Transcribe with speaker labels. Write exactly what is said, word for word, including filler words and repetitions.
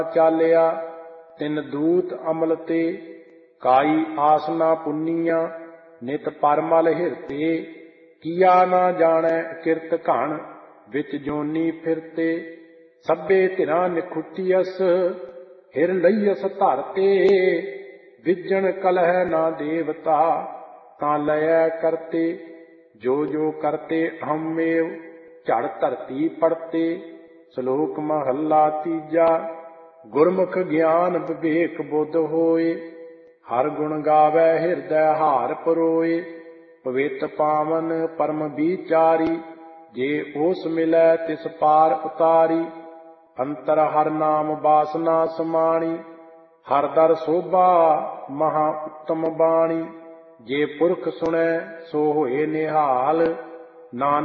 Speaker 1: ਚਾਲਿਆ ਤਿਨ ਦੂਤ ਅਮਲ ਤੇ, ਕਾਈ ਆਸ ਨਾ ਪੁੰਨੀਆਂ ਨਿਤ ਪਰਮਲ ਹਿਰਤੇ। ਕੀਆ ਨਾ ਜਾਣੈ ਕਿਰਤ ਘਣ ਵਿੱਚ ਜੋਨੀ ਫਿਰਤੇ, ਸਭੇ ਧਿਰਾਂ ਨਿਖੁਟੀਅਸ ਹਿਰ ਲਈਅਸ ਧਰਤੇ। ਵਿਜਣ ਕਲਹ ਨਾ ਦੇਵਤਾ ਤਾਂ ਲਯੈ ਕਰਤੇ, ਜੋ ਜੋ ਕਰਤੇ ਅਹਮੇਵ ਝੜ ਧਰਤੀ ਪੜਤੇ। ਸ਼ਲੋਕ ਮਹੱਲਾ ਤੀਜਾ। ਗੁਰਮੁਖ ਗਿਆਨ ਵਿਵੇਕ ਬੁੱਧ ਹੋਏ, ਹਰ ਗੁਣ ਗਾਵੈ ਹਿਰਦੈ ਹਾਰ ਪਰੋਏ। ਪਵਿੱਤ ਪਾਵਨ ਪਰਮ ਵਿਚਾਰੀ, ਜੇ ਓਸ ਮਿਲੈ ਤਿਸ ਪਾਰ ਉਤਾਰੀ। ਅੰਤਰ ਹਰ ਨਾਮ ਬਾਸਨਾ ਸਮਾਣੀ, ਹਰ ਦਰ ਸੋਭਾ ਮਹਾ ਉੱਤਮ ਬਾਣੀ। ਜੇ ਪੁਰਖ ਸੁਣੈ ਸੋ ਹੋਏ ਨਿਹਾਲ, ਨਾਨਕ